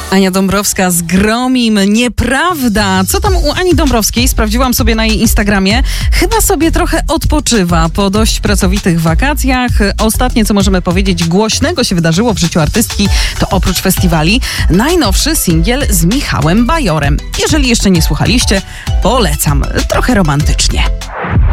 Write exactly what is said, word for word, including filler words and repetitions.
Ania Dąbrowska z Gromim. Nieprawda. Co tam u Ani Dąbrowskiej? Sprawdziłam sobie na jej Instagramie. Chyba sobie trochę odpoczywa po dość pracowitych wakacjach. Ostatnie, co możemy powiedzieć, głośnego się wydarzyło w życiu artystki, to oprócz festiwali najnowszy singiel z Michałem Bajorem. Jeżeli jeszcze nie słuchaliście, polecam. Trochę romantycznie.